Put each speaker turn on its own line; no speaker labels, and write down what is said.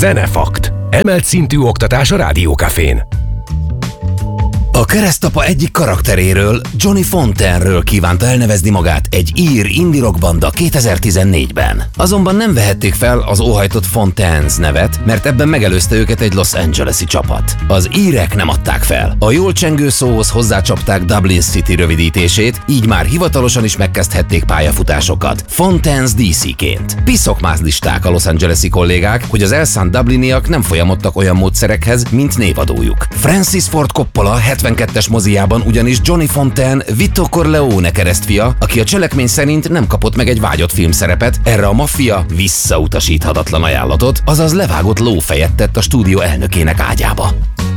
Zenefakt. Emelt szintű oktatás a Rádiókafén.
A keresztapa egyik karakteréről, Johnny Fontaineről kívánta elnevezni magát egy ír indie rock banda 2014-ben. Azonban nem vehették fel az óhajtott Fontaines nevet, mert ebben megelőzte őket egy Los Angeles-i csapat. Az írek nem adták fel. A jól csengő szóhoz hozzácsapták Dublin City rövidítését, így már hivatalosan is megkezdhették pályafutásokat, Fontaines DC-ként. Piszokmázlisták a Los Angeles-i kollégák, hogy az elszánt dubliniak nem folyamodtak olyan módszerekhez, mint névadójuk. Francis Ford Coppola 72-es moziában ugyanis Johnny Fontaine Vito Corleone keresztfia, aki a cselekmény szerint nem kapott meg egy vágyott filmszerepet, erre a maffia visszautasíthatatlan ajánlatot, azaz levágott lófejet tett a stúdió elnökének ágyába.